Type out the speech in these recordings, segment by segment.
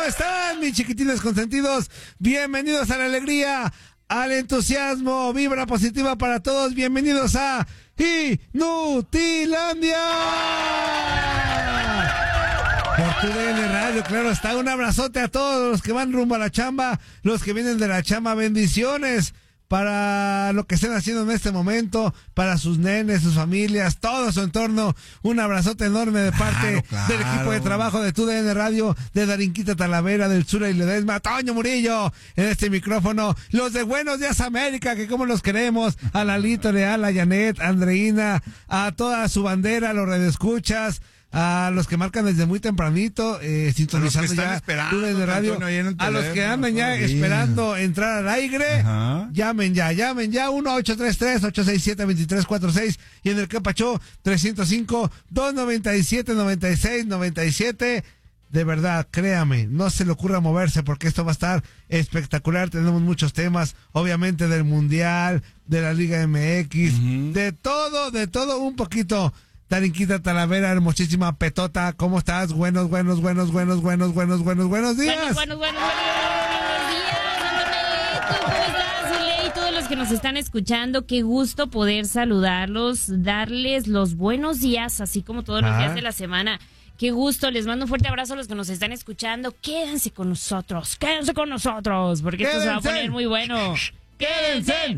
están, mis chiquitines consentidos? Bienvenidos a la alegría, al entusiasmo, vibra positiva para todos. Bienvenidos a Inutilandia. Por TUDN Radio, claro está. Un abrazote a todos los que van rumbo a la chamba, los que vienen de la chamba. Bendiciones para lo que estén haciendo en este momento, para sus nenes, sus familias, todo su entorno. Un abrazote enorme de parte del equipo de trabajo de TUDN Radio, de Darinquita Talavera, del Zura y Ledesma, Toño Murillo en este micrófono, los de Buenos Días América, que como los queremos, a Lalito Leal, a Janet, a Andreina, a toda su bandera, a los radioescuchas, a los que marcan desde muy tempranito, sintonizando ya TUDN Radio, a los que andan ya esperando entrar al aire. Ajá. llamen ya, 1-833-867-2346, y en el Capachó 305-297-9697. De verdad, créame, no se le ocurra moverse porque esto va a estar espectacular. Tenemos muchos temas, obviamente del Mundial, de la Liga MX, de todo un poquito. Darinquita Talavera, hermosísima Petota, ¿cómo estás? Buenos días. Buenos días, Antonio, ¿cómo estás, Zuley? Todos los que nos están escuchando, qué gusto poder saludarlos, darles los buenos días, así como todos los días de la semana. Qué gusto, les mando un fuerte abrazo a los que nos están escuchando. Quédense con nosotros, porque esto se va a poner muy bueno. ¡Quédense!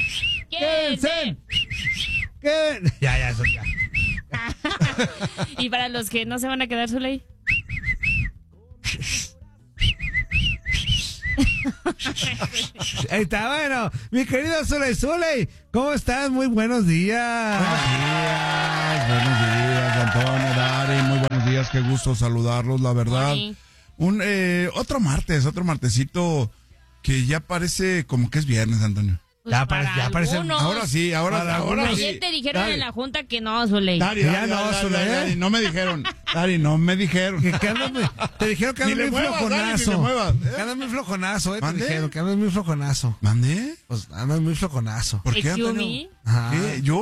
Ya, eso ya. Y para los que no se van a quedar, Zuley. Ahí está, bueno, mi querido Zuley, ¿cómo estás? Muy buenos días. Buenos días, Antonio, Dari, muy buenos días, qué gusto saludarlos, la verdad. Otro martesito que ya parece como que es viernes, Antonio. Pues ya parece. Ahora sí. Ayer te dijeron Dari, en la junta que no, Zuley. Dari, no me dijeron. Que te dijeron que andas muy flojonazo. Que andas muy flojonazo, te dijeron que andas muy flojonazo. ¿Mandé? Pues andas muy flojonazo. ¿Por qué, Antonio? ¿Qué? ¿Yo?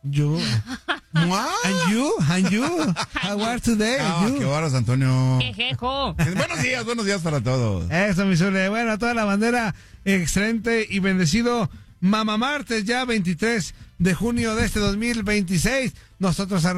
And you? How are today? Qué horas, Antonio. Quejejo. Buenos días para todos. Eso, mi Zuley. Bueno, toda la bandera, excelente y bendecido Mamá Martes, ya 23 de junio de este 2026. Nosotros